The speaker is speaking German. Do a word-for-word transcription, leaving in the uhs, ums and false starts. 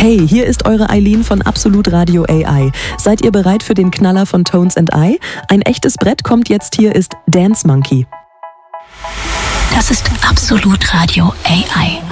Hey, hier ist eure Eileen von Absolut Radio A I. Seid ihr bereit für den Knaller von Tones and I? Ein echtes Brett kommt jetzt, hier ist Dance Monkey. Das ist Absolut Radio A I.